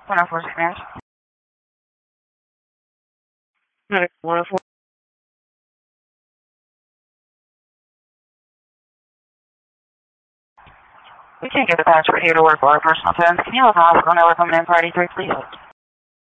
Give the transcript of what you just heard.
104 Spanish. Medic 104. We can't get the patch. We're here to work for our personal phones. Can you let the hospital know we're coming in Party 3, please?